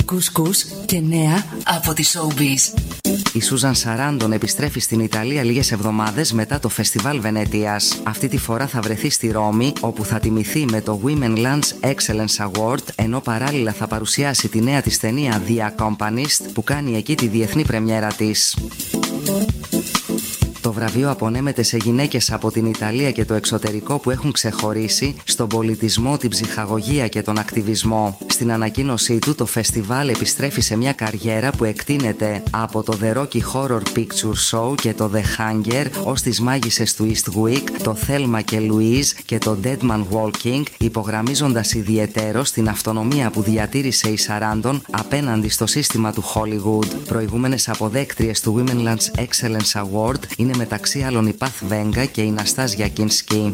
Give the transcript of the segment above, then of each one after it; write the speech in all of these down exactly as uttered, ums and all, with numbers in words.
κουσκούς και νέα από τη Showbiz. Η Σούζαν Σαράντον επιστρέφει στην Ιταλία λίγες εβδομάδες μετά το Φεστιβάλ Βενετίας. Αυτή τη φορά θα βρεθεί στη Ρώμη, όπου θα τιμηθεί με το Women Lunch Excellence Award, ενώ παράλληλα θα παρουσιάσει τη νέα της ταινία The Accompanist, που κάνει εκεί τη διεθνή πρεμιέρα της. Το βραβείο απονέμεται σε γυναίκες από την Ιταλία και το εξωτερικό που έχουν ξεχωρίσει στον πολιτισμό, την ψυχαγωγία και τον ακτιβισμό. Στην ανακοίνωσή του, το φεστιβάλ επιστρέφει σε μια καριέρα που εκτείνεται από το The Rocky Horror Picture Show και το The Hunger ως τις μάγισσες του Eastwick, το Thelma και Louise και το Dead Man Walking, υπογραμμίζοντας ιδιαιτέρως την αυτονομία που διατήρησε η Σαράντον απέναντι στο σύστημα του Hollywood. Προηγούμενες αποδέκτριες του Women Lunch Excellence Award είναι μεταξύ άλλων η Παθ Βέγγα και η Ναστάζια Κινσκή.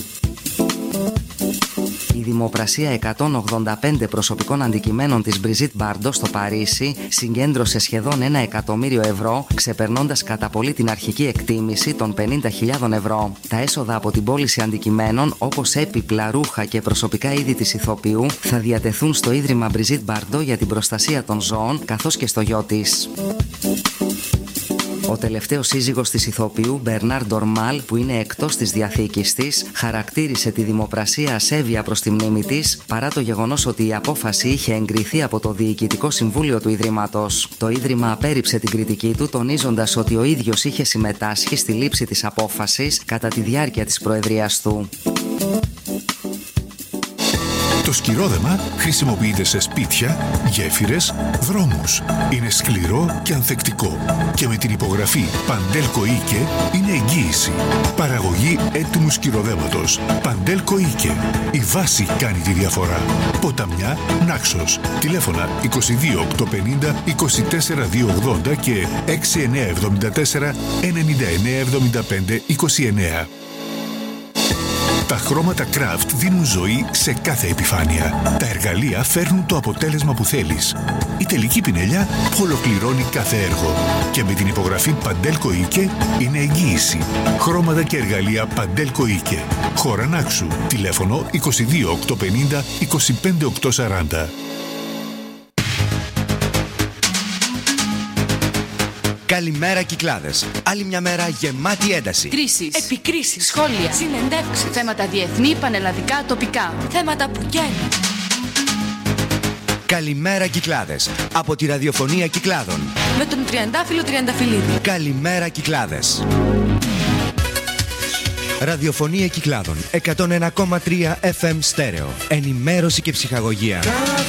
Η δημοπρασία εκατόν ογδόντα πέντε προσωπικών αντικειμένων της Μπριζίτ Μπαρντό στο Παρίσι συγκέντρωσε σχεδόν ένα εκατομμύριο ευρώ, ξεπερνώντας κατά πολύ την αρχική εκτίμηση των πενήντα χιλιάδες ευρώ. Τα έσοδα από την πώληση αντικειμένων, όπως έπιπλα, ρούχα και προσωπικά είδη της ηθοποιού, θα διατεθούν στο Ίδρυμα Μπριζίτ Μπαρντό για την προστασία των ζώων, καθώς και στο γιο της. Ο τελευταίος σύζυγος της ηθοποιού, Μπερνάρ Ντορμάλ, που είναι εκτός της διαθήκης της, χαρακτήρισε τη δημοπρασία ασέβεια προς τη μνήμη της, παρά το γεγονός ότι η απόφαση είχε εγκριθεί από το Διοικητικό Συμβούλιο του Ιδρύματος. Το Ίδρυμα απέρριψε την κριτική του, τονίζοντας ότι ο ίδιος είχε συμμετάσχει στη λήψη της απόφασης κατά τη διάρκεια της προεδρίας του. Το σκυρόδεμα χρησιμοποιείται σε σπίτια, γέφυρες, δρόμους. Είναι σκληρό και ανθεκτικό και με την υπογραφή Παντέλκο Ίκε είναι εγγύηση. Παραγωγή έτοιμου σκυροδέματος. Παντέλκο Ίκε. Η βάση κάνει τη διαφορά. Ποταμιά, Νάξος. Τηλέφωνα είκοσι δύο οκτακόσια πενήντα είκοσι τέσσερα διακόσια ογδόντα και έξι εννιά εβδομήντα τέσσερα ενενήντα εννιά εβδομήντα πέντε είκοσι εννιά. Τα χρώματα Craft δίνουν ζωή σε κάθε επιφάνεια. Τα εργαλεία φέρνουν το αποτέλεσμα που θέλεις. Η τελική πινελιά ολοκληρώνει κάθε έργο. Και με την υπογραφή Παντέλκο Ίκε είναι εγγύηση. Χρώματα και εργαλεία Παντέλκο Ίκε. Χώρα Νάξου. Τηλέφωνο είκοσι δύο οκτακόσια πενήντα είκοσι πέντε οκτακόσια σαράντα. Καλημέρα Κυκλάδες. Άλλη μια μέρα γεμάτη ένταση. Κρίσεις, επικρίσεις, σχόλια, συνεντεύξεις, θέματα διεθνή, πανελλαδικά, τοπικά. Θέματα που καίνουν. Καλημέρα Κυκλάδες. Από τη ραδιοφωνία Κυκλάδων. Με τον Τριαντάφυλλο Τριανταφυλλίδη. Καλημέρα Κυκλάδες. Ραδιοφωνία Κυκλάδων εκατόν ένα κόμμα τρία εφ εμ στέρεο. Ενημέρωση και ψυχαγωγία.